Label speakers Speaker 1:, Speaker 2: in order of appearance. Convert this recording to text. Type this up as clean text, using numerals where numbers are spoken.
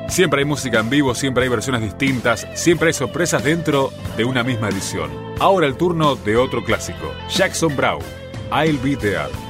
Speaker 1: Siempre hay música en vivo, siempre hay versiones distintas, siempre hay sorpresas dentro de una misma edición. Ahora el turno de otro clásico, Jackson Browne, I'll Be There.